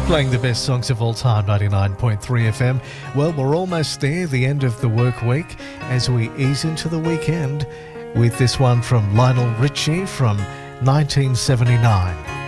Playing the best songs of all time, 99.3 FM. Well, we're almost there, the end of the work week, as we ease into the weekend with this one from Lionel Richie from 1979.